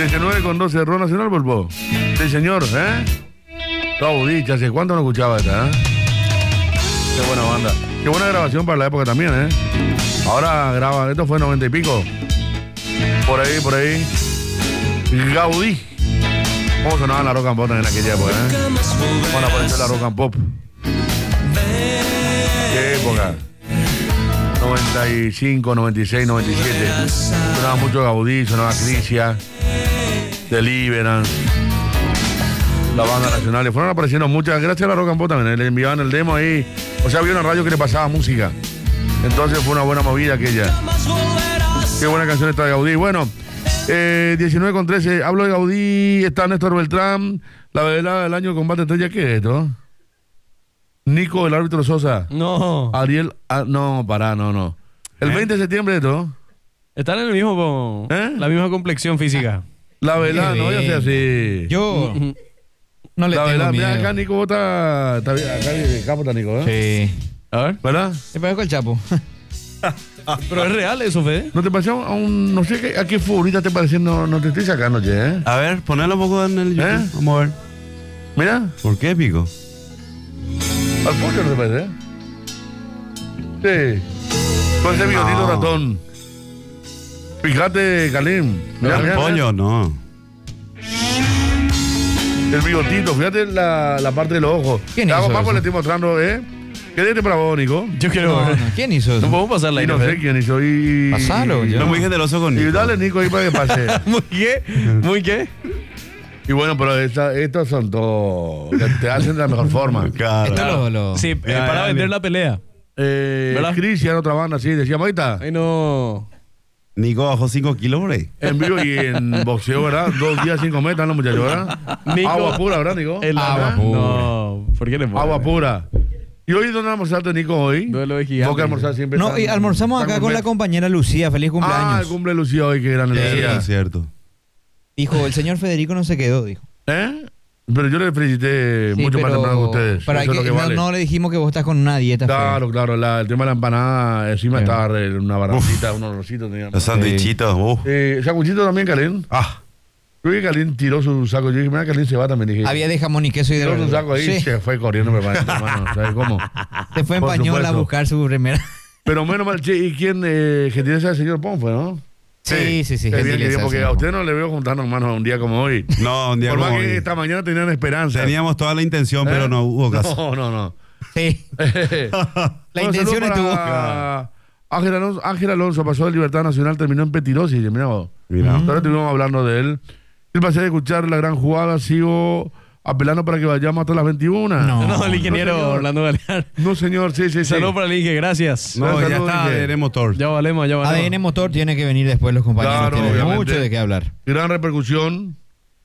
19:12, Rock Nacional, Pulpo. Sí, señor, ¿eh? Gaudí, ¿hace cuánto no escuchaba esta, Qué buena banda. Qué buena grabación para la época también, Ahora graba, esto fue 90 y pico. Por ahí. Gaudí. ¿Cómo sonaba la rock and pop en aquella época, Cuando apareció la rock and pop. ¿Qué época? 95, 96, 97. Sonaba mucho Gaudí, sonaba Crisia, Deliverance, la banda nacional. Fueron apareciendo muchas, gracias a la rock and pop también. Le enviaban el demo ahí. O sea, había una radio que le pasaba música. Entonces fue una buena movida aquella. Qué buena canción esta de Gaudí. Bueno, 19:13. Hablo de Gaudí. Está Néstor Beltrán. La velada del año combate estrella. ¿Qué es esto? Nico, el árbitro Sosa. No. Ariel. No. El 20 de septiembre esto. Están en el mismo. La misma complexión física. La velada, no, ya sea así. Yo. No le la tengo verdad, miedo. mira, acá Nico está acá el capo está Nico, Sí. A ver. ¿Verdad? Se parece con el Chapo. Pero es real eso, Fede. ¿No te pareció a un, no sé a qué futbolista te pareció? No te estoy sacando, che, A ver, ponelo un poco en el YouTube. Vamos a ver. Mira. ¿Por qué, Pico? Al pollo no te parece, Sí. Con ese bigotito ratón. Fíjate, Kalim. El pollo, no. El bigotito, fíjate la parte de los ojos. ¿Quién hizo Hago más eso? porque le estoy mostrando, ¿Qué dices para vos, Nico? Yo quiero ver. No. ¿Quién hizo No eso? podemos pasar la Y no sé quién hizo. Pasalo, yo. No muy generoso con Y Nico. dale, Nico, ahí para que pase. ¿Muy qué? Y bueno, pero estos son todos. Te hacen de la mejor forma. Claro. Esto lo- Sí, Ya, para ya, vender ya. la pelea. ¿Verdad? Cristian, otra banda, sí, decíamos ahorita. Ay, no. Nico bajó 5 kilos por ahí. En vivo y en boxeo, ¿verdad? 2 días sin comer, están los muchachos, ¿verdad? Nico- Agua pura, ¿verdad, Nico? Agua pura. No, ¿por qué le ponen? Agua pura. ¿Y hoy dónde almorzaste, Nico, hoy? Duelo de gigantes. Vos que almorzás siempre. No, y almorzamos acá con la compañera Lucía. Feliz Ah, el cumpleaños. cumple de Lucía hoy, que grande Lucía. Es cierto. Dijo, el señor Federico no se quedó, dijo. Pero yo le felicité Sí, mucho más pero- temprano que ustedes. pero hay Eso es que- lo que vale. no le dijimos que vos estás con una dieta. Claro, el tema de la empanada, encima Sí. estaba una barracita, unos rositos. Los sandwichitos, Sacuchito también, Calín. Yo vi que Calín tiró su saco. Yo dije, mira, Calín se va también. Dije, Había de jamón y queso y de tiró su verdura. saco ahí y Sí. se fue corriendo, me parece, hermano. ¿Sabes cómo? Se fue en Por pañola a supuesto. buscar su remera. Pero menos mal, che, ¿y quién gentileza del señor Ponfue, no? Sí. Qué bien, qué bien, gentileza, porque sí. a usted no le veo juntando, hermano, un día como hoy. No, un día Por como más hoy. que esta mañana tenían esperanza. Teníamos toda la intención, pero no hubo caso. No. Sí. La intención estuvo. Ángel Alonso pasó de Libertad Nacional, terminó en Petirosi. Mira vos. Mira. Ahora estuvimos hablando de él. El placer de escuchar la gran jugada, sigo apelando para que vayamos hasta las 21. No, el ingeniero señor. Orlando Galeano. No, señor, sí. Saludos para el Inge, gracias. No, ya Saludos, está dije. ADN Motor. Ya valemos. ADN Motor tiene que venir después los compañeros. Claro, Tienen obviamente. mucho de qué hablar. Gran repercusión.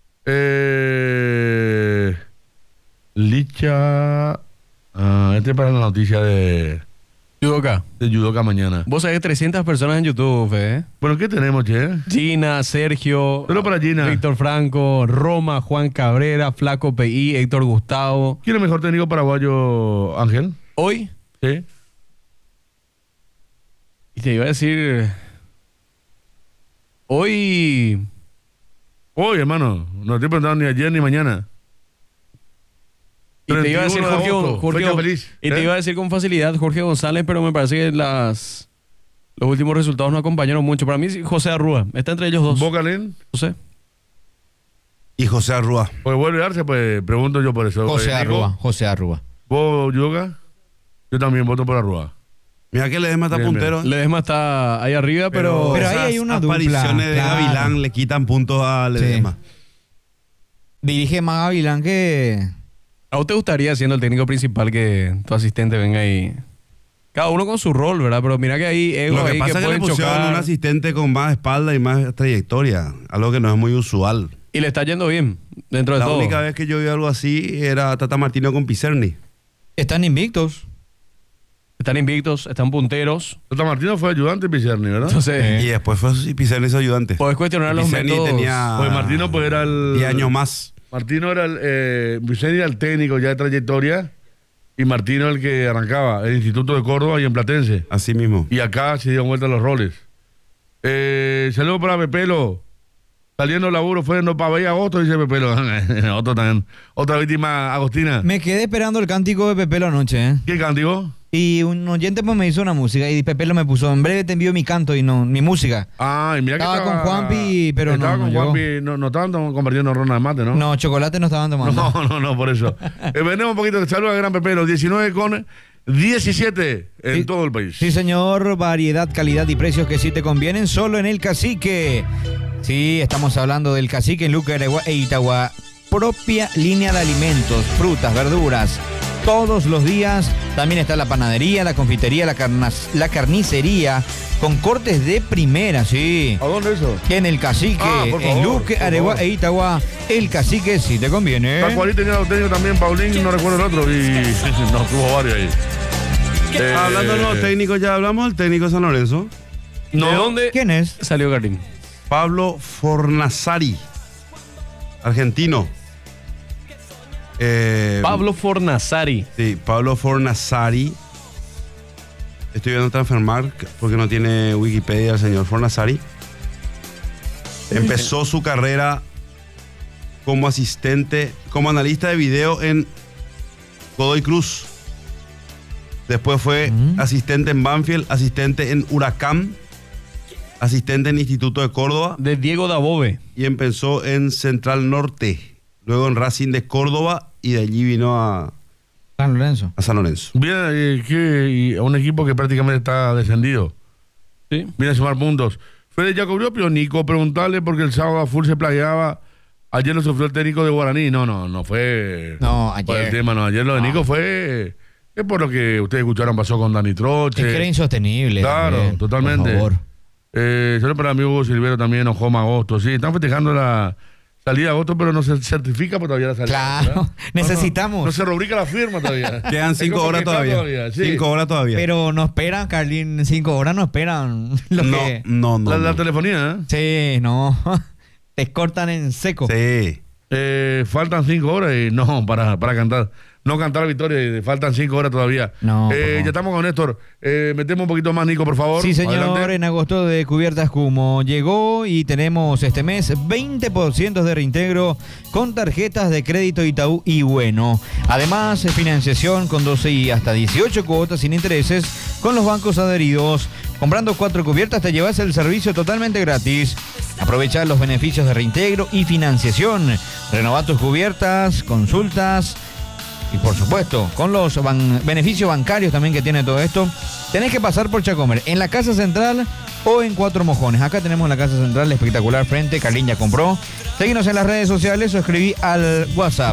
Licha. Este es para la noticia de Yudoka. Judoka mañana. Vos sabés 300 personas en YouTube, Fede. Bueno, ¿qué tenemos, che? Gina, Sergio, Solo para Gina. Víctor Franco, Roma, Juan Cabrera, Flaco PI, Héctor Gustavo. ¿Quién es el mejor técnico paraguayo, Ángel? Hoy, Sí. y te iba a decir... Hoy... Hoy, hermano. No estoy preguntando ni ayer ni mañana. Y te iba a decir 31 de Jorge, agosto, fecha feliz. y te iba a decir con facilidad Jorge González, pero me parece que los últimos resultados no acompañaron mucho. Para mí, José Arrúa. Está entre ellos dos. ¿Bocalín? José. Y José Arrúa. Pues vuelve a darse, pues pregunto yo por eso. José Nico, Arrúa. José Arrúa. ¿Vos, Yoga? Yo también voto por Arrúa. Mira que Ledesma está Bien, puntero. Ledesma está ahí arriba, pero Pero ahí esas hay una dupla, apariciones de claro. Gavilán le quitan puntos a Ledesma. Dirige más Gavilán que... ¿a vos te gustaría, siendo el técnico principal, que tu asistente venga ahí? Cada uno con su rol, ¿verdad? Pero mira que hay egos Lo que ahí pasa que es que le pueden pusieron chocar. un asistente con más espalda y más trayectoria, algo que no es muy usual. Y le está yendo bien, dentro de La todo. única vez que yo vi algo así era Tata Martino con Pizerni. Están invictos. Están invictos, están punteros. Tata Martino fue ayudante de Pizarni, ¿verdad? Entonces, Y después fue Pizerni su ayudante. podés cuestionar los Pizarni métodos. tenía Pues Martino pues era el... 10 años más. Martino era el... Vicente era el técnico ya de trayectoria y Martino el que arrancaba, el Instituto de Córdoba y en Platense. Así mismo. Y acá se dieron vuelta los roles. Saludos para Pepelo. Saliendo laburo fue no para ver agosto, dice Pepelo. Otro también. Otra víctima, Agostina. Me quedé esperando el cántico de Pepelo anoche, ¿eh? ¿Qué cántico? Y un oyente pues me hizo una música y Pepelo me puso, en breve te envío mi canto y no mi música. Ay, mira que Estaba con Juanpi, pero estaba no con llegó. Juanpi, no estaban convirtiendo ronda de mate, ¿no? No, chocolate no estaban tomando. No, por eso. Venemos un poquito de salud a Gran Pepelo, 19,17 en Sí. todo el país. Sí, señor, variedad, calidad y precios que sí te convienen solo en El Cacique. Sí, estamos hablando del Cacique en Luque, Areguá e Itagua. Propia línea de alimentos, frutas, verduras, todos los días. También está la panadería, la confitería, la carnicería, con cortes de primera, sí. ¿A dónde eso? En El Cacique, Por en favor, Luque, por Areguá favor. e Itagua. El Cacique sí te conviene. Pascualí tenía los técnicos también, Paulín, no recuerdo el otro, y no, tuvo varios ahí. Hablando de los técnicos, ya hablamos del técnico de San Lorenzo. ¿De dónde ¿Quién es? salió Garín? Pablo Fornasari, argentino. Pablo Fornasari. Sí, Pablo Fornasari. Estoy viendo Transfermarkt porque no tiene Wikipedia el señor Fornasari. Empezó su carrera como asistente, como analista de video en Godoy Cruz. Después fue asistente en Banfield, asistente en Huracán, asistente en Instituto de Córdoba De Diego Dabove. y empezó en Central Norte. Luego en Racing de Córdoba y de allí vino a San Lorenzo. San Lorenzo. Viene y un equipo que prácticamente está descendido. Sí. Viene a sumar puntos. Fede Jacobio, Nico, preguntarle porque el sábado a full se playaba. Ayer lo sufrió el técnico de Guaraní. No fue. No, por el ayer. tema, no. Ayer lo de Nico fue. Es por lo que ustedes escucharon, pasó con Dani Troche. Es que era insostenible. Claro, también, totalmente. Por favor. Solo para mi amigo Silvero también, Ojoma Agosto. Sí, están festejando la salida de agosto, pero no se certifica por todavía la salida. Claro, ¿verdad? necesitamos. No se rubrica la firma todavía. Quedan Es 5 como horas que está todavía. sí. 5 horas todavía. Pero no esperan, Carlín, 5 horas no esperan. Lo no, que... no. La telefonía, Sí, no. Te cortan en seco. Sí. faltan 5 horas y no, para cantar. No cantar la victoria, faltan 5 horas todavía. No, por favor. ya estamos con Néstor. Metemos un poquito más, Nico, por favor. Sí, señor, Adelante. en agosto de Cubiertas Cumo llegó y tenemos este mes 20% de reintegro con tarjetas de crédito Itaú y Bueno. Además, financiación con 12 y hasta 18 cuotas sin intereses con los bancos adheridos. Comprando 4 cubiertas te llevas el servicio totalmente gratis. Aprovecha los beneficios de reintegro y financiación. Renova tus cubiertas, consultas. Y por supuesto, con los beneficios bancarios también que tiene todo esto, tenés que pasar por Chacomer, en la Casa Central o en Cuatro Mojones. Acá tenemos la Casa Central, espectacular frente, Carlín ya compró. Seguinos en las redes sociales o escribí al WhatsApp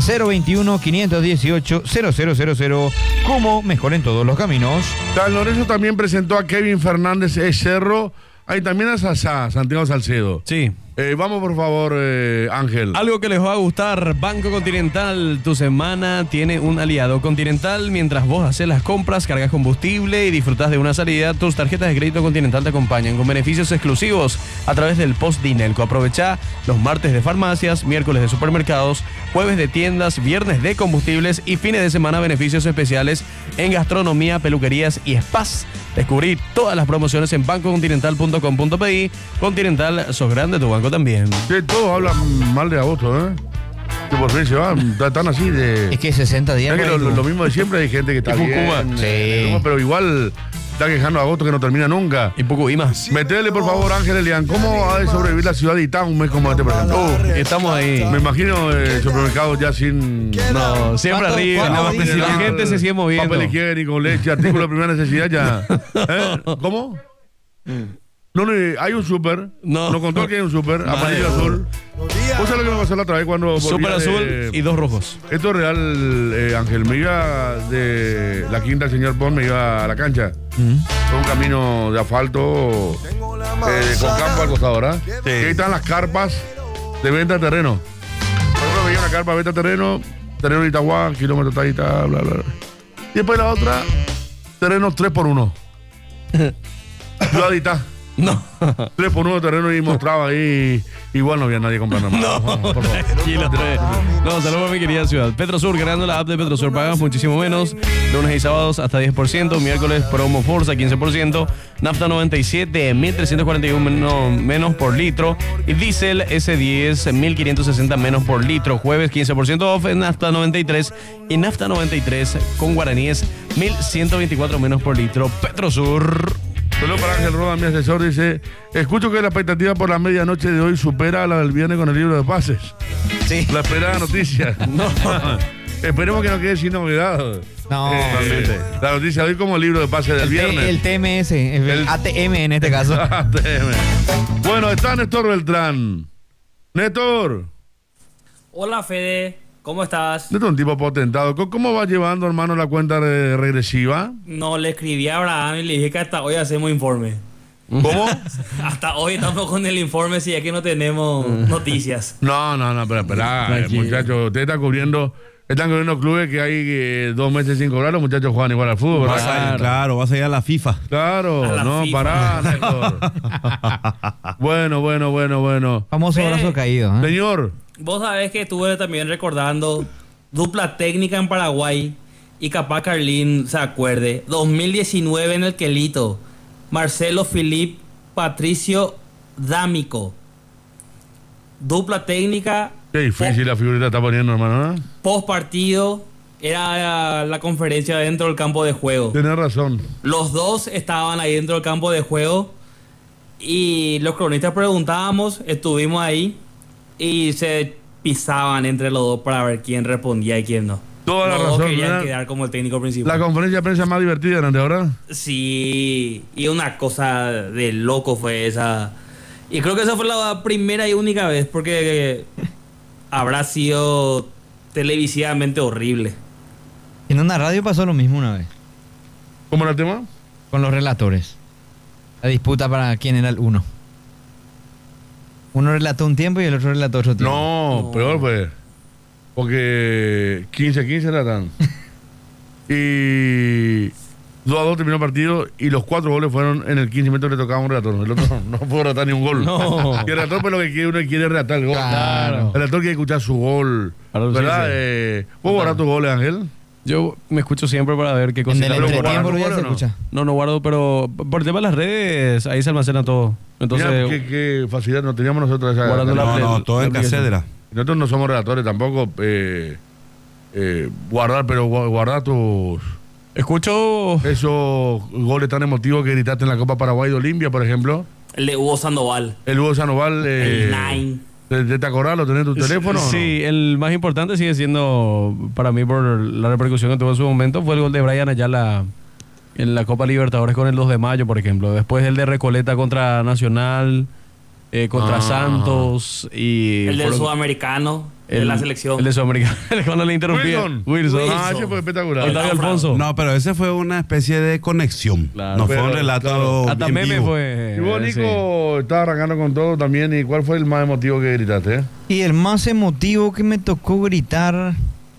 021-518-0000. Como mejor en todos los caminos. San Lorenzo también presentó a Kevin Fernández Cerro. Ahí también a Santiago Salcedo. Sí. Vamos, por favor, Ángel. Algo que les va a gustar, Banco Continental, tu semana tiene un aliado. Continental, mientras vos haces las compras, cargas combustible y disfrutas de una salida, tus tarjetas de crédito Continental te acompañan con beneficios exclusivos a través del Post Dinelco. Aprovecha los martes de farmacias, miércoles de supermercados, jueves de tiendas, viernes de combustibles y fines de semana beneficios especiales en gastronomía, peluquerías y spas. Descubrí todas las promociones en bancocontinental.com.pi. Continental, sos grande, tu banco también. Sí, todos hablan mal de agosto, ¿eh? Que por fin se van, están así de... Es que 60 días. Es que por ahí, lo mismo de siempre, hay gente que está Y bien. Cucuba. Sí. Pero igual está quejando a agosto que no termina nunca. Y poco y más. Metele, por favor, Ángel Elian, ¿cómo ha de sobrevivir la ciudad de Itá un mes como este, por ejemplo? Estamos ahí. Me imagino supermercados ya sin... No, siempre ¿Cuánto- arriba. cuánto La, dice? la gente se sigue moviendo. Papel higiénico, leche, artículos de primera necesidad ya. ¿Cómo? No, hay un súper. No. Nos contó que hay un súper, amarillo azul. ¿Vos sabés lo que me pasó la otra vez cuando volvía Súper de- azul y 2 rojos. Esto es real, Ángel. Me iba de la quinta del señor Pon, me iba a la cancha. Fue un camino de asfalto con campo al costado, ¿verdad? Y ahí están las carpas de venta de terreno. Por ejemplo, veía una carpa de venta de terreno de Itagua, kilómetro tal, bla, bla. Y después la otra, terreno 3x1. Ciudad de Itá. No. 3 por 1 terreno y mostraba ahí. Igual no había nadie comprando más. No, por favor. tranquilo, no, saludos a mi querida ciudad. Petrosur, ganando la app de Petrosur, pagas muchísimo menos. Lunes y sábados hasta 10%. Miércoles, promo Forza, 15%. Nafta 97, 1.341 menos por litro. Y diésel S10, 1.560 menos por litro. Jueves, 15% off en Nafta 93. Y Nafta 93 con guaraníes, 1.124 menos por litro. Petrosur. Solo para Ángel Roda, mi asesor, dice: escucho que la expectativa por la medianoche de hoy supera a la del viernes con el libro de pases. Sí. La esperada noticia. No. Esperemos que no quede sin novedad. No. La noticia de hoy como el libro de pases del viernes. El TMS, el ATM en este caso. ATM. Bueno, está Néstor Beltrán. Néstor. Hola Fede, ¿cómo estás? Néstor es un tipo potentado. ¿Cómo va llevando, hermano, la cuenta regresiva? No, le escribí a Abraham y le dije que hasta hoy hacemos informe. ¿Cómo? Hasta hoy estamos con el informe si es que no tenemos noticias. No, pero espera, Tranquilo. muchachos, ustedes están cubriendo clubes que hay 2 meses sin cobrar, los muchachos juegan igual al fútbol, ¿verdad? Vas a ir a la FIFA. Claro, A la no, FIFA. pará, Néstor. Bueno. Famoso brazo caído. ¿eh? Señor, Vos sabés que estuve también recordando dupla técnica en Paraguay y capaz Carlín se acuerde. 2019 en el Quelito. Marcelo Filip, Patricio D'Amico. Dupla técnica. qué difícil la figurita está poniendo, hermano, ¿no? Post partido era la conferencia dentro del campo de juego. Tienes razón. Los dos estaban ahí dentro del campo de juego y los cronistas preguntábamos, estuvimos ahí y se pisaban entre los dos para ver quién respondía y quién no. Toda la Los dos razón, querían ¿verdad? quedar como el técnico principal. La conferencia de prensa más divertida durante ahora. Sí, y una cosa de loco fue esa. Y creo que esa fue la primera y única vez porque habrá sido televisivamente horrible. En una radio pasó lo mismo una vez. ¿Cómo era el tema? Con los relatores. La disputa para quién era el uno. Uno relató un tiempo y el otro relató otro tiempo. No, peor pues. Porque 15-15 era tan. Y 2-2 terminó el partido y los 4 goles fueron en el 15 metros que le tocaba a un relator. El otro no pudo relatar ni un gol. No. Y el relator pues lo que quiere, uno quiere relatar el gol. Claro. El relator quiere escuchar su gol. Claro, ¿Verdad? sí. ¿Vos guardás tus goles, Ángel? Yo me escucho siempre para ver qué En cositas. el pero entretiempo guardar ya tu se gol, ¿o no? escucha. No guardo, pero por el tema de las redes, ahí se almacena todo. Entonces, Mira, qué facilidad no teníamos nosotros esa. Guardando la- Todo en la aplicación. cátedra. Nosotros no somos relatores tampoco. Guardar, pero guardar tus. escucho. Esos goles tan emotivos que gritaste en la Copa Paraguay de Olimpia, por ejemplo. El de Hugo Sandoval. El Hugo Sanoval. El Nine. ¿Te acordás? ¿Lo tenés en tu teléfono? o no? Sí, el más importante sigue siendo, para mí, por la repercusión que tuvo en su momento, fue el gol de Brian Ayala en la Copa Libertadores con el 2 de mayo, por ejemplo. Después el de Recoleta contra Nacional, contra Santos y... El del fueron- sudamericano. De la selección. El de Sudamericano. Cuando le interrumpí. Wilson. Ah, Wilson. ese fue espectacular. Octavio Alfonso. No, pero ese fue una especie de conexión. Claro. No fue Pero, un relato claro. Hasta en meme vivo. fue. Y vos, Nico, estaba arrancando con todo también. ¿Y cuál fue el más emotivo que gritaste? Y el más emotivo que me tocó gritar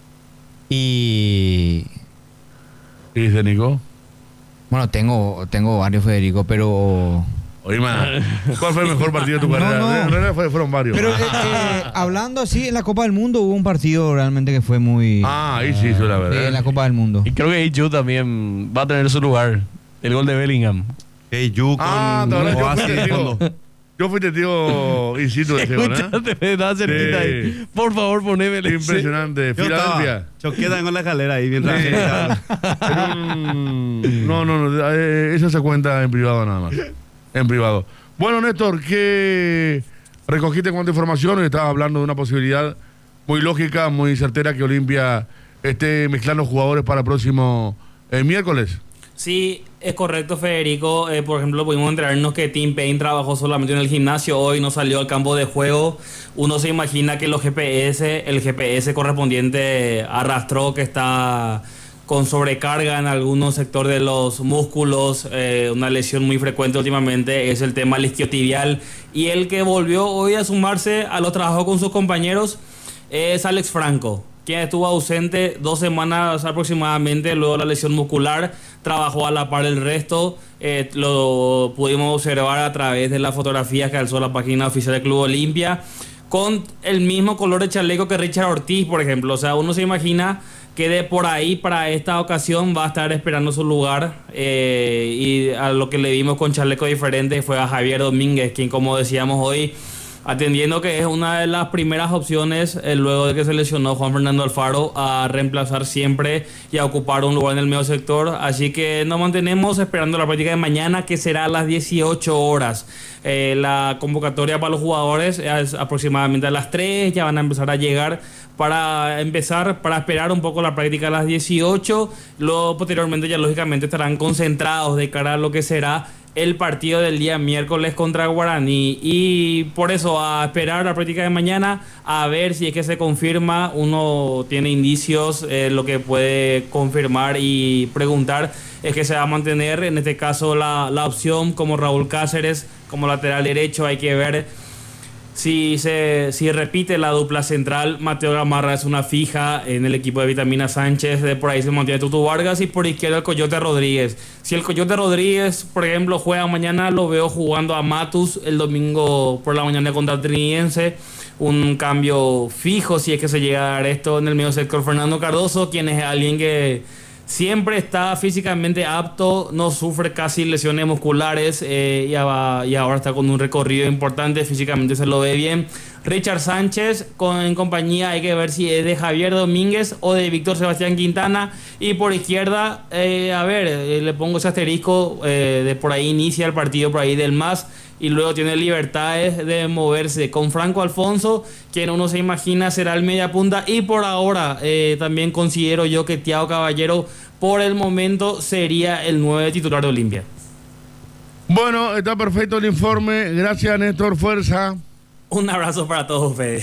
y... ¿Qué dice Nico? Bueno, tengo varios, Federico, pero... Oye, man, ¿cuál fue el mejor partido de tu No, carrera? no. En realidad fueron varios. Pero hablando así, en la Copa del Mundo hubo un partido realmente que fue muy... Ahí sí, eso es la en la verdad. Copa del Mundo. Y creo que Ichu también va a tener su lugar. El gol de Bellingham. Hey, you con Te acordás, Oasis de fondo. yo fui testigo in situ de ese gol, ¿eh? Escuchaste, estaba cerquita ahí. Por favor, poneme el Impresionante. Yo Filadelfia. choqué con la escalera ahí mientras... No, eso se cuenta en privado nada más. En privado. Bueno, Néstor, ¿qué recogiste cuánta información? Hoy estabas hablando de una posibilidad muy lógica, muy certera que Olimpia esté mezclando jugadores para el próximo miércoles. Sí, es correcto, Federico. Por ejemplo, pudimos enterarnos que Tim Payne trabajó solamente en el gimnasio hoy, no salió al campo de juego. Uno se imagina que el GPS correspondiente arrastró que está con sobrecarga en algún sector de los músculos. Una lesión muy frecuente últimamente es el tema del isquiotibial. Y el que volvió hoy a sumarse a los trabajos con sus compañeros es Alex Franco. quien estuvo ausente 2 semanas aproximadamente luego de la lesión muscular, trabajó a la par del resto. Lo pudimos observar a través de las fotografías que alzó la página oficial del Club Olimpia, con el mismo color de chaleco que Richard Ortiz, por ejemplo. O sea, uno se imagina que de por ahí para esta ocasión va a estar esperando su lugar, y a lo que le vimos con chaleco diferente fue a Javier Domínguez, quien, como decíamos hoy, atendiendo que es una de las primeras opciones luego de que se lesionó Juan Fernando Alfaro, a reemplazar siempre y a ocupar un lugar en el medio sector. Así que nos mantenemos esperando la práctica de mañana, que será a las 18 horas. La convocatoria para los jugadores es aproximadamente a las 3, ya van a empezar a llegar para esperar un poco la práctica a las 18. Luego, posteriormente, ya lógicamente estarán concentrados de cara a lo que será el partido del día miércoles contra Guaraní, y por eso a esperar la práctica de mañana a ver si es que se confirma. Uno tiene indicios, lo que puede confirmar y preguntar es que se va a mantener en este caso la opción como Raúl Cáceres como lateral derecho. Hay que ver si repite la dupla central. Mateo Gamarra es una fija en el equipo de Vitamina Sánchez. De por ahí se mantiene Tutu Vargas, y por izquierda el Coyote Rodríguez. Si el Coyote Rodríguez, por ejemplo, juega mañana, lo veo jugando a Matus el domingo por la mañana contra Trinidense. Un cambio fijo, si es que se llega a dar esto en el medio sector. Fernando Cardoso, quien es alguien que siempre está físicamente apto, no sufre casi lesiones musculares, y ahora está con un recorrido importante, físicamente se lo ve bien. Richard Sánchez en compañía, hay que ver si es de Javier Domínguez o de Víctor Sebastián Quintana. Y por izquierda, le pongo ese asterisco, de por ahí inicia el partido, por ahí del MAS, y luego tiene libertades de moverse con Franco Alfonso, quien uno se imagina será el media punta. Y por ahora también considero yo que Thiago Caballero por el momento sería el 9 titular de Olimpia. Bueno, está perfecto el informe. Gracias, Néstor. Fuerza. Un abrazo para todos ustedes.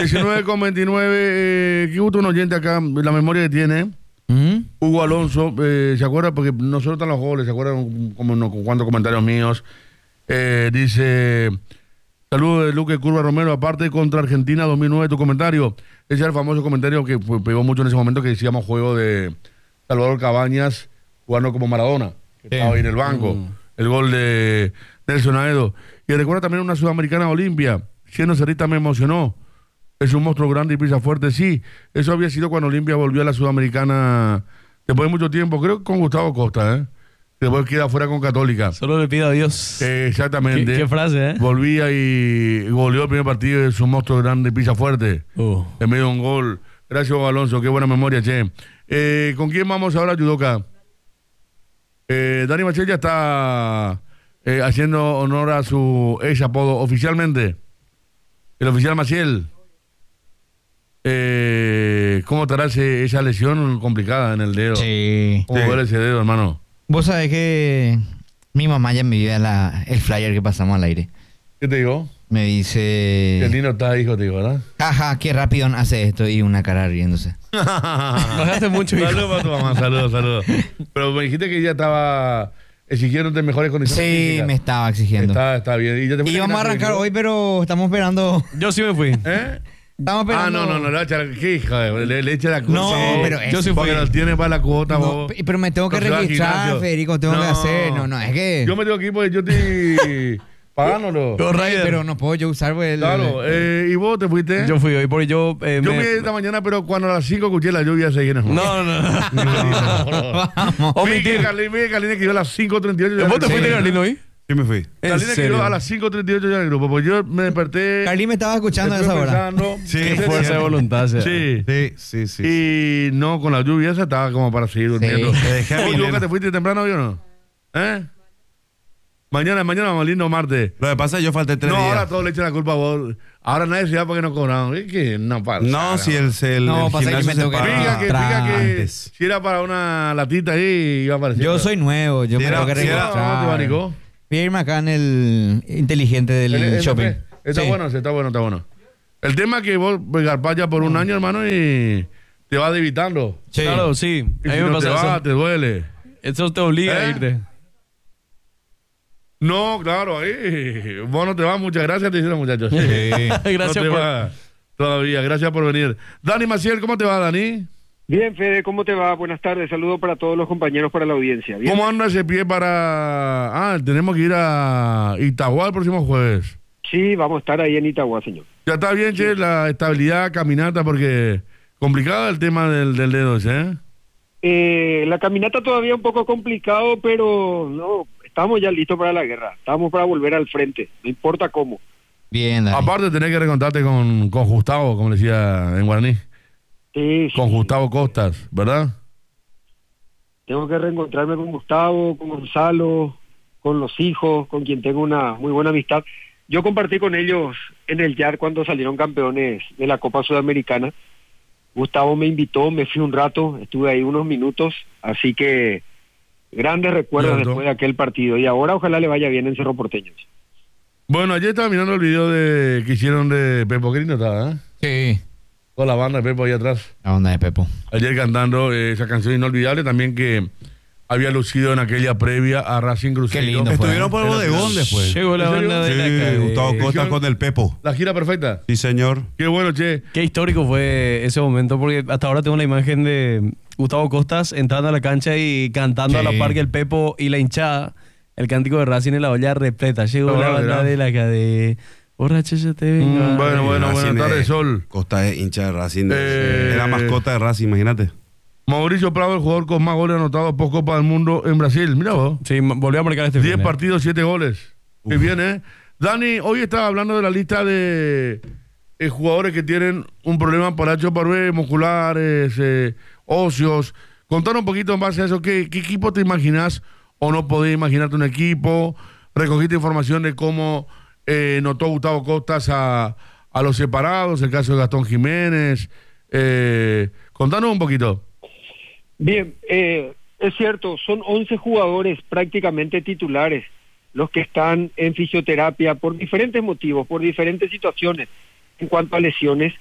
19:29. Qué gusto un oyente acá, la memoria que tiene. Hugo Alonso, ¿se acuerda? Porque nosotros están los goles, ¿se acuerdan? Con cuántos comentarios míos. Dice: saludos de Luque Curva Romero, aparte contra Argentina 2009, tu comentario. Ese es el famoso comentario que pegó mucho en ese momento, que decíamos juego de Salvador Cabañas jugando como Maradona, que estaba ahí en el banco. El gol de Nelson Aedo. Y recuerda también una sudamericana Olimpia. Siendo Cerrita me emocionó. Es un monstruo grande y pisa fuerte. Sí, eso había sido cuando Olimpia volvió a la sudamericana después de mucho tiempo. Creo que con Gustavo Costa, Después queda fuera con Católica. Solo le pido a Dios. Exactamente. ¿Qué frase, Volvía y goleó el primer partido. Es un monstruo grande y pisa fuerte. En medio de un gol. Gracias, Alonso. Qué buena memoria, che. ¿Con quién vamos ahora, Yudoka? Dani Machel ya está haciendo honor a su ex apodo oficialmente. El oficial Maciel. ¿Cómo estará esa lesión complicada en el dedo? Sí. ¿Cómo duele ese dedo, hermano? Vos sabés que mi mamá ya me envió el flyer que pasamos al aire. ¿Qué te digo? Me dice... Qué lindo está, hijo, te digo, ¿verdad? Jaja, qué rápido hace esto, y una cara riéndose. No hace mucho, hijo. Saludos para tu mamá, saludos. Pero me dijiste que ella estaba exigiéndote mejores condiciones Sí, físicas. Me estaba exigiendo. Está bien. ¿Y ya te fuiste Y vamos a al arrancar gimnasio? hoy, pero estamos esperando. Yo sí me fui. Estamos esperando. No, qué hija, le echa la cuota. No, pero yo sí fui. Porque no tiene para la cuota, No, vos. pero me tengo que No se va al registrar, gimnasio. Federico, tengo que hacer. No, es que... Yo me tengo que ir porque yo estoy pagándolo. Pero no puedo yo usar pues, Claro, ¿y vos te fuiste? Yo fui hoy porque yo... Yo fui esta mañana, pero cuando a las 5 escuché la lluvia seguía. No. Vamos. Omitir. Carlín escribió a las 5:38. ¿Vos te fuiste, Carlín, hoy? Sí me fui. Carlín escribió a las 5:38 ya en el grupo, porque yo me desperté. Carlín me estaba escuchando a esa estuve hora. pensando, Sí, ese Fuerza día- de voluntad. Sí. Y no, con la lluvia esa estaba como para seguir durmiendo. Te dejé a ¿Vos, Milena. Luca, te fuiste temprano hoy o no? Mañana vamos, lindo martes. Lo que pasa es que yo falté 3 No, días. ahora todos le echan la culpa a vos. Ahora nadie se da porque no cobraron. Es que no pasa. No, si el No, pasa que gimnasio me se tengo que paga Pica que antes. si era para una latita ahí, iba a aparecer. Yo soy nuevo, yo Si me era- tengo que si era- ¿Cómo te va, registrar. Nico? Voy a irme acá en el inteligente del El shopping. café. Está Sí. bueno, está bueno. El tema es que vos garpás ya por un año, hermano, y te vas debitando. Sí. Claro, sí. Y A mí si me no te pasa vas, eso. te duele. Eso te obliga a irte. No, claro, ahí. Vos no te vas, muchas gracias, te dicen los muchachos. Gracias no te por- vas. Todavía, gracias por venir. Dani Maciel, ¿cómo te va, Dani? Bien, Fede, ¿cómo te va? Buenas tardes, saludos para todos los compañeros, para la audiencia. ¿Bien? ¿Cómo anda ese pie para...? Tenemos que ir a Itagua el próximo jueves. Sí, vamos a estar ahí en Itagua, señor. Ya está bien, che, la estabilidad, caminata, porque complicado el tema del dedo ese, ¿eh? La caminata todavía un poco complicado, pero no, estamos ya listos para la guerra. Estamos para volver al frente, no importa cómo. Bien, Dani. Aparte tenés que reencontrarte con Gustavo, como le decía en guaraní. Sí, Con Gustavo Costas, ¿verdad? Tengo que reencontrarme con Gustavo, con Gonzalo, con los hijos, con quien tengo una muy buena amistad. Yo compartí con ellos en el YAR cuando salieron campeones de la Copa Sudamericana. Gustavo me invitó, me fui un rato, estuve ahí unos minutos, así que grandes recuerdos Cierto. después de aquel partido. Y ahora ojalá le vaya bien en Cerro Porteño. Bueno, ayer estaba mirando el video que hicieron de Pepo Grino, ¿estaba? Sí. Toda la banda de Pepo ahí atrás. La onda de Pepo. Ayer cantando esa canción inolvidable también que había lucido en aquella previa a Racing Cruzeiro. Qué lindo fue. Estuvieron por el Era bodegón final. después. Llegó la ¿En serio? banda de la Sí, calle. Gustavo Costa con el Pepo. La gira perfecta. Sí, señor. Qué bueno, che. Qué histórico fue ese momento, porque hasta ahora tengo la imagen de Gustavo Costas entrando a la cancha y cantando a la Sí. par que el Pepo y la hinchada, el cántico de Racing en la olla repleta. Llegó No, la no, banda no. de la calle. Borracho, yo te vengo. Bueno, buenas Racing tardes, es- Sol. Costa es hincha de Racing. Eh, Era mascota de Racing, imagínate. Mauricio Prado, el jugador con más goles anotados por Copa del Mundo en Brasil. Mira vos. Sí, volvió a marcar este 10 fin, partidos, 7 goles. Qué bien, ¿eh? Dani, hoy estaba hablando de la lista de jugadores que tienen un problema por H por B, musculares, óseos. Contanos un poquito en base a eso. ¿Qué equipo te imaginas o no podés imaginarte un equipo? Recogiste información de cómo notó Gustavo Costas a los separados, el caso de Gastón Jiménez. Contanos un poquito. Bien, es cierto, son 11 jugadores prácticamente titulares los que están en fisioterapia por diferentes motivos, por diferentes situaciones en cuanto a lesiones.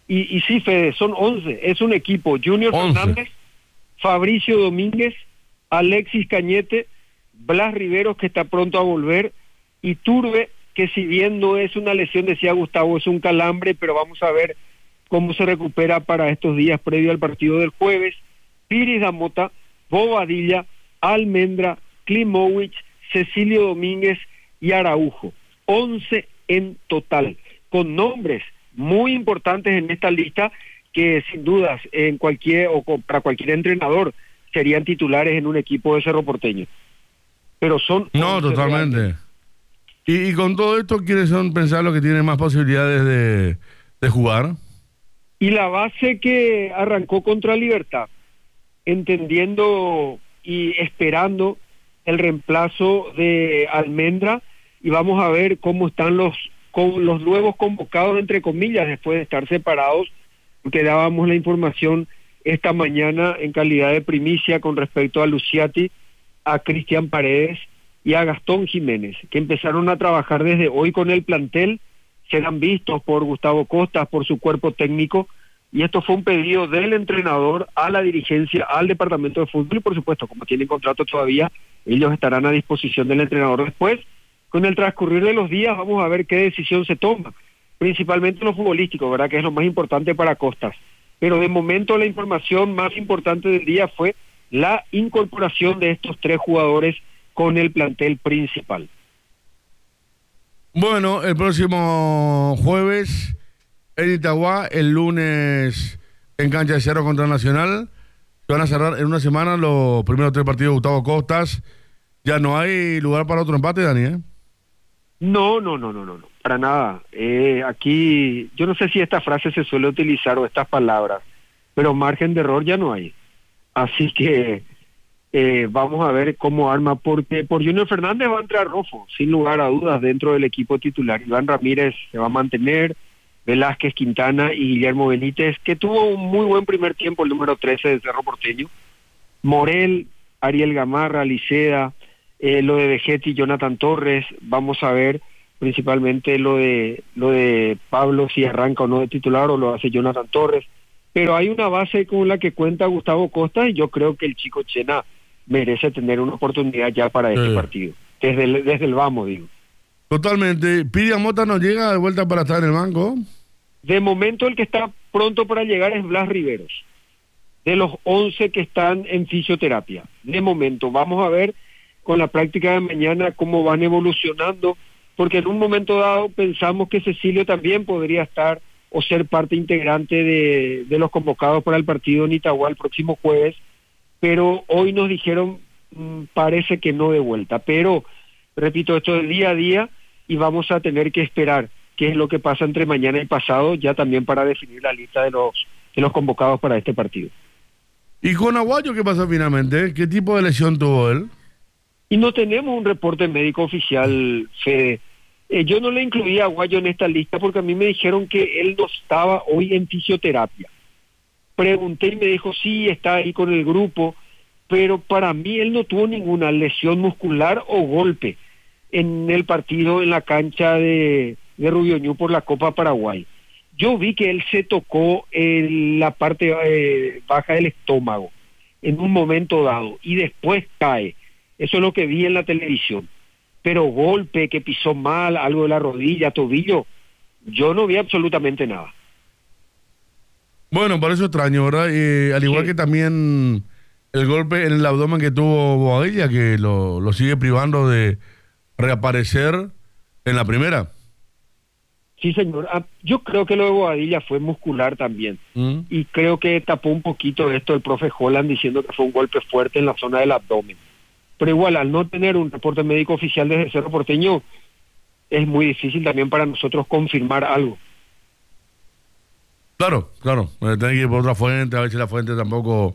Y sí, Fede, son 11, es un equipo. Junior 11. Fernández, Fabricio Domínguez, Alexis Cañete, Blas Riveros, que está pronto a volver, y Turbe, que si bien no es una lesión, decía Gustavo, es un calambre, pero vamos a ver cómo se recupera para estos días previo al partido del jueves. Piris Damota, Bobadilla, Almendra, Klimovich, Cecilio Domínguez y Araujo. 11 en total, con nombres muy importantes en esta lista que sin dudas en para cualquier entrenador serían titulares en un equipo de Cerro Porteño. Pero son No, 11 totalmente. realmente. Y con todo esto, ¿quiénes son pensar los que tienen más posibilidades de jugar? Y la base que arrancó contra Libertad, entendiendo y esperando el reemplazo de Almendra, y vamos a ver cómo están los nuevos convocados, entre comillas, después de estar separados, porque dábamos la información esta mañana en calidad de primicia con respecto a Luciati, a Cristian Paredes y a Gastón Jiménez, que empezaron a trabajar desde hoy con el plantel, serán vistos por Gustavo Costas, por su cuerpo técnico, y esto fue un pedido del entrenador a la dirigencia, al departamento de fútbol, y por supuesto, como tienen contrato todavía, ellos estarán a disposición del entrenador después. Con el transcurrir de los días vamos a ver qué decisión se toma, principalmente lo futbolístico, ¿verdad?, que es lo más importante para Costas. Pero de momento la información más importante del día fue la incorporación de estos 3 jugadores con el plantel principal. Bueno, el próximo jueves en Itagua, el lunes en Cancha de Cerro contra Nacional. Se van a cerrar en una semana los primeros 3 partidos de Gustavo Costas. Ya no hay lugar para otro empate, Dani, ¿eh? No, para nada. Aquí, yo no sé si esta frase se suele utilizar o estas palabras, pero margen de error ya no hay. Así que vamos a ver cómo arma, porque por Junior Fernández va a entrar Rofo, sin lugar a dudas, dentro del equipo titular. Iván Ramírez se va a mantener, Velázquez, Quintana y Guillermo Benítez, que tuvo un muy buen primer tiempo, el número 13 del Cerro Porteño. Morel, Ariel Gamarra, Liceda, lo de Vegetti, Jonathan Torres. Vamos a ver principalmente lo de Pablo, si arranca o no de titular o lo hace Jonathan Torres. Pero hay una base con la que cuenta Gustavo Costa, y yo creo que el chico Chena merece tener una oportunidad ya para este partido. Desde el vamos, digo. Totalmente. Piria Mota no llega de vuelta para estar en el banco. De momento el que está pronto para llegar es Blas Riveros, de los 11 que están en fisioterapia. De momento, vamos a ver con la práctica de mañana cómo van evolucionando, porque en un momento dado pensamos que Cecilio también podría estar o ser parte integrante de los convocados para el partido en Itagua el próximo jueves, pero hoy nos dijeron parece que no de vuelta, pero repito, esto es día a día y vamos a tener que esperar qué es lo que pasa entre mañana y pasado, ya también para definir la lista de los convocados para este partido. ¿Y con Aguayo qué pasó finalmente? ¿Qué tipo de lesión tuvo él? Y no tenemos un reporte médico oficial, Fede. Yo no le incluí a Aguayo en esta lista porque a mí me dijeron que él no estaba hoy en fisioterapia. Pregunté y me dijo, sí, está ahí con el grupo, pero para mí él no tuvo ninguna lesión muscular o golpe en el partido en la cancha de Rubio Ñu por la Copa Paraguay. Yo vi que él se tocó en la parte baja del estómago en un momento dado y después cae. Eso es lo que vi en la televisión. Pero golpe, que pisó mal, algo de la rodilla, tobillo, yo no vi absolutamente nada. Bueno, por eso extraño, ¿verdad? Al igual que también el golpe en el abdomen que tuvo Boadilla, que lo sigue privando de reaparecer en la primera. Sí, señor. Yo creo que lo de Boadilla fue muscular también. Y creo que tapó un poquito esto el profe Holland diciendo que fue un golpe fuerte en la zona del abdomen. Pero igual, al no tener un reporte médico oficial desde Cerro Porteño, es muy difícil también para nosotros confirmar algo. Claro. Tiene que ir por otra fuente, a ver si la fuente tampoco...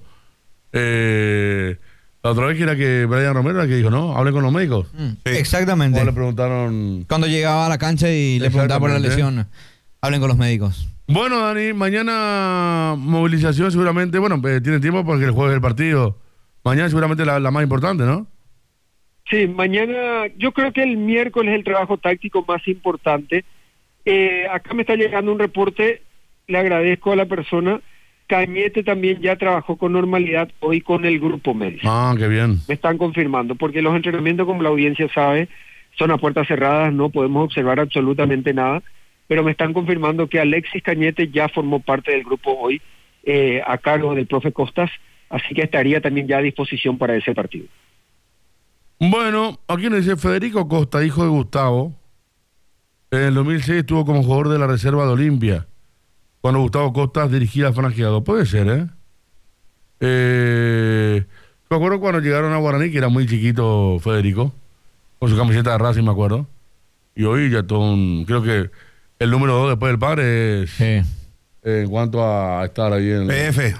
la otra vez que era que Brian Romero era que dijo, ¿no? Hable con los médicos. Sí. Exactamente. O le preguntaron... Cuando llegaba a la cancha y le preguntaba por la lesión, hablen con los médicos. Bueno, Dani, mañana movilización seguramente, bueno, tiene tiempo porque el jueves es el partido. Mañana seguramente la más importante, ¿no? Sí, mañana, yo creo que el miércoles es el trabajo táctico más importante. Acá me está llegando un reporte, le agradezco a la persona. Cañete también ya trabajó con normalidad hoy con el grupo médico. Ah, qué bien. Me están confirmando, porque los entrenamientos, como la audiencia sabe, son a puertas cerradas, no podemos observar absolutamente nada, pero me están confirmando que Alexis Cañete ya formó parte del grupo hoy, a cargo del profe Costas, así que estaría también ya a disposición para ese partido. Bueno, aquí nos dice Federico Costa, hijo de Gustavo. En el 2006 estuvo como jugador de la reserva de Olimpia, cuando Gustavo Costas dirigía al franqueado. Puede ser, me acuerdo cuando llegaron a Guaraní, que era muy chiquito Federico, con su camiseta de Racing, me acuerdo. Y hoy ya todo creo que el número 2 después del padre es... Sí. En cuanto a estar ahí en... PF.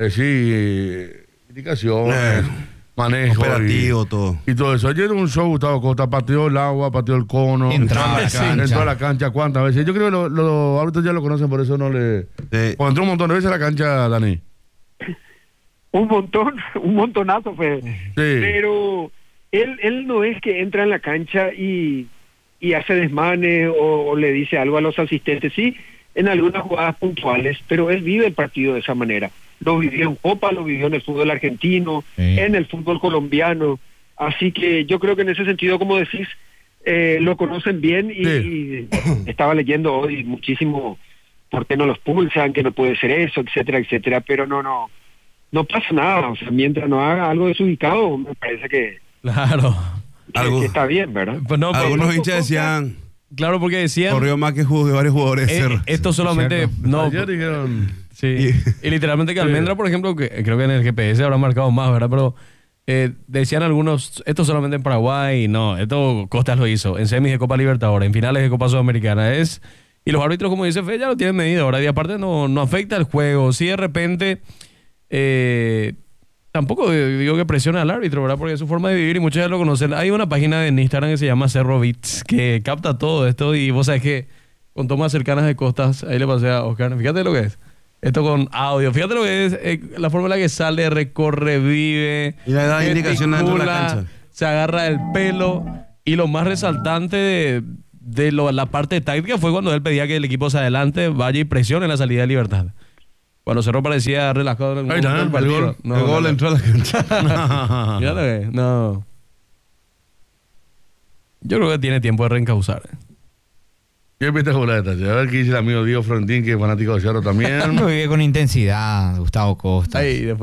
Indicaciones, manejo. Operativo, todo. Y todo eso. Ayer un show, Gustavo Costa, pateó el agua, pateó el cono. Entró a la cancha. Entró a la cancha cuántas veces. Yo creo que los árbitros ya lo conocen, por eso no le... Sí. Cuando entró un montón de veces a la cancha, Dani. Un montonazo fue. Sí. Pero él no es que entra en la cancha y hace desmanes o le dice algo a los asistentes, sí, en algunas jugadas puntuales, pero él vive el partido de esa manera. Lo vivió en Copa, lo vivió en el fútbol argentino, en el fútbol colombiano, así que yo creo que en ese sentido, como decís, lo conocen bien y estaba leyendo hoy muchísimo por qué no los expulsan, que no puede ser eso, etcétera, pero no pasa nada, o sea, mientras no haga algo desubicado, me parece que está bien, ¿verdad? Pues no, algunos hinchas decían... Claro, porque decían... Corrió más que varios jugadores. Esto solamente... No, ayer dijeron... Sí. Y literalmente que Almendra, por ejemplo, que creo que en el GPS habrá marcado más, ¿verdad? Pero decían algunos, esto solamente en Paraguay, no, esto Costas lo hizo, en semis de Copa Libertadores, en finales de Copa Sudamericana, y los árbitros, como dice Fe, ya lo tienen medido, ahora, y aparte no afecta el juego, si de repente, tampoco digo que presiona al árbitro, ¿verdad? Porque es su forma de vivir y muchos ya lo conocen. Hay una página en Instagram que se llama Cerro Beats, que capta todo esto, y vos sabés que con tomas cercanas de Costas, ahí le pasé a Oscar, fíjate lo que es. Esto con audio. Fíjate lo que es la forma en la que sale, recorre, vive. Y le da indicaciones dentro de la cancha. Se agarra el pelo. Y lo más resaltante de la parte táctica fue cuando él pedía que el equipo se adelante, vaya y presione la salida de Libertad. Cuando Cerro parecía relajado en el partido. El gol entró a la cancha. Fíjate que no. Yo creo que tiene tiempo de reencauzar. Qué espectacular esta. A ver qué dice el amigo Diego Frontín, que es fanático de Cerro también. Lo vive con intensidad, Gustavo Costa. Ahí, después